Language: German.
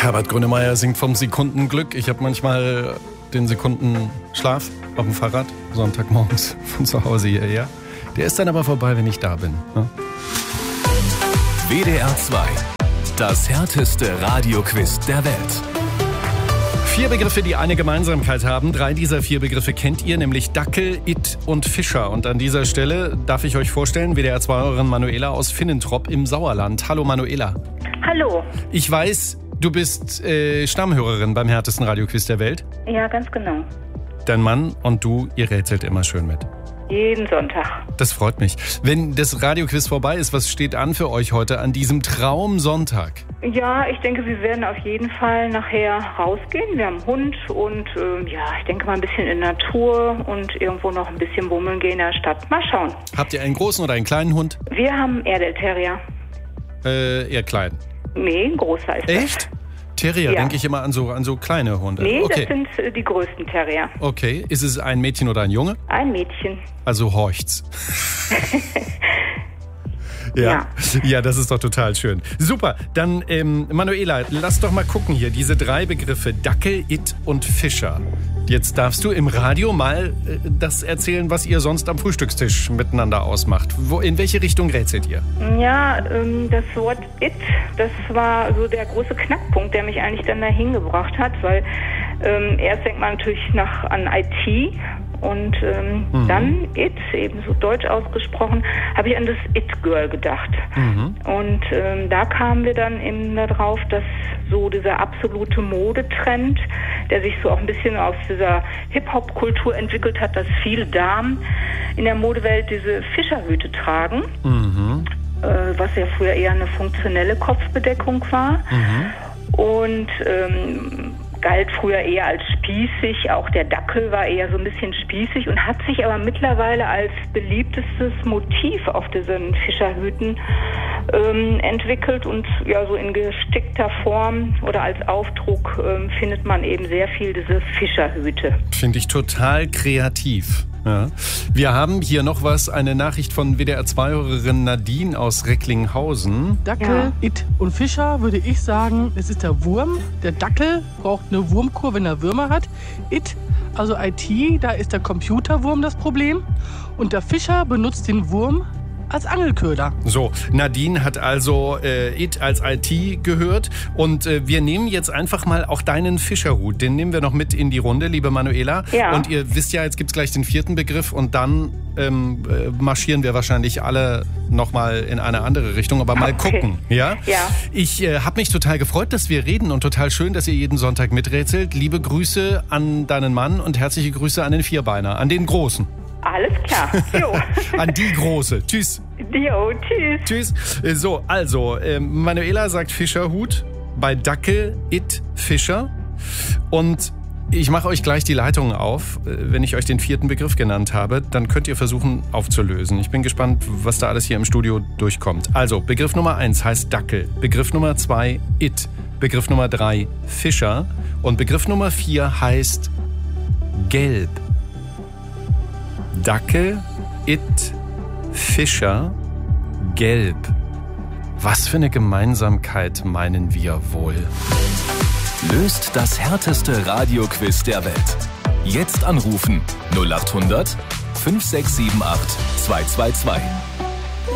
Herbert Grönemeyer singt vom Sekundenglück. Ich habe manchmal den Sekundenschlaf auf dem Fahrrad, Sonntagmorgens von zu Hause hierher. Der ist dann aber vorbei, wenn ich da bin. Ne? WDR 2, das härteste Radioquiz der Welt. 4 Begriffe, die eine Gemeinsamkeit haben. 3 dieser 4 Begriffe kennt ihr, nämlich Dackel, It und Fischer. Und an dieser Stelle darf ich euch vorstellen, WDR 2-Hörerin Manuela aus Finnentrop im Sauerland. Hallo Manuela. Hallo. Ich weiß, du bist Stammhörerin beim härtesten Radioquiz der Welt. Ja, ganz genau. Dein Mann und du, ihr rätselt immer schön mit. Jeden Sonntag. Das freut mich. Wenn das Radioquiz vorbei ist, was steht an für euch heute an diesem Traumsonntag? Ja, ich denke, wir werden auf jeden Fall nachher rausgehen. Wir haben einen Hund und ich denke mal ein bisschen in der Natur und irgendwo noch ein bisschen bummeln gehen in der Stadt. Mal schauen. Habt ihr einen großen oder einen kleinen Hund? Wir haben einen Airedale Terrier. Eher klein. Nee, ein großer ist das. Echt? Terrier, Ja. denke ich immer an so kleine Hunde. Nee, okay. Das sind die größten Terrier. Okay, ist es ein Mädchen oder ein Junge? Ein Mädchen. Also horcht's. Ja, das ist doch total schön. Super, dann Manuela, lass doch mal gucken hier, diese 3 Begriffe, Dackel, It und Fischer. Jetzt darfst du im Radio mal das erzählen, was ihr sonst am Frühstückstisch miteinander ausmacht. In welche Richtung rätselt ihr? Ja, das Wort It, das war so der große Knackpunkt, der mich eigentlich dann dahin gebracht hat, weil erst denkt man natürlich an IT und dann It, eben so deutsch ausgesprochen, habe ich an das It-Girl gedacht. Und da kamen wir dann eben darauf, dass so dieser absolute Modetrend, der sich so auch ein bisschen aus dieser Hip-Hop-Kultur entwickelt hat, dass viele Damen in der Modewelt diese Fischerhüte tragen, was ja früher eher eine funktionelle Kopfbedeckung war. Und galt früher eher als spießig, auch der Dackel war eher so ein bisschen spießig und hat sich aber mittlerweile als beliebtestes Motiv auf diesen Fischerhüten entwickelt und ja so in gestickter Form oder als Aufdruck findet man eben sehr viel diese Fischerhüte. Finde ich total kreativ. Ja. Wir haben hier noch eine Nachricht von WDR 2-Hörerin Nadine aus Recklinghausen. Dackel, It und Fischer würde ich sagen, es ist der Wurm. Der Dackel braucht eine Wurmkur, wenn er Würmer hat. It, also IT, da ist der Computerwurm das Problem. Und der Fischer benutzt den Wurm als Angelköder. So, Nadine hat also It als IT gehört und wir nehmen jetzt einfach mal auch deinen Fischerhut. Den nehmen wir noch mit in die Runde, liebe Manuela. Ja. Und ihr wisst ja, jetzt gibt's gleich den 4. Begriff und dann marschieren wir wahrscheinlich alle nochmal in eine andere Richtung, aber mal gucken. Ja? Ja. Ich habe mich total gefreut, dass wir reden und total schön, dass ihr jeden Sonntag miträtselt. Liebe Grüße an deinen Mann und herzliche Grüße an den Vierbeiner, an den Großen. Alles klar. Jo. An die Große. Tschüss. Jo, tschüss. Tschüss. So, also, Manuela sagt Fischerhut, bei Dackel, It, Fischer. Und ich mache euch gleich die Leitung auf. Wenn ich euch den 4. Begriff genannt habe, dann könnt ihr versuchen aufzulösen. Ich bin gespannt, was da alles hier im Studio durchkommt. Also, Begriff Nummer 1 heißt Dackel. Begriff Nummer 2, It. Begriff Nummer 3, Fischer. Und Begriff Nummer 4 heißt Gelb. Dackel, It, Fischer, Gelb. Was für eine Gemeinsamkeit meinen wir wohl? Löst das härteste Radioquiz der Welt. Jetzt anrufen 0800 5678 222.